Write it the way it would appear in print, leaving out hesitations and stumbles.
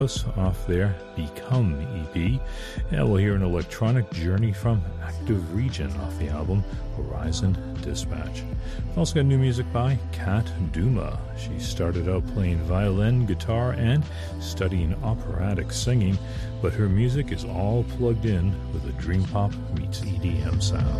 off their Become EP, and we'll hear an electronic journey from Active Region off the album Horizon Dispatch. We've also got new music by Kat Duma. She started out playing violin, guitar, and studying operatic singing, but her music is all plugged in with a dream pop meets EDM sound.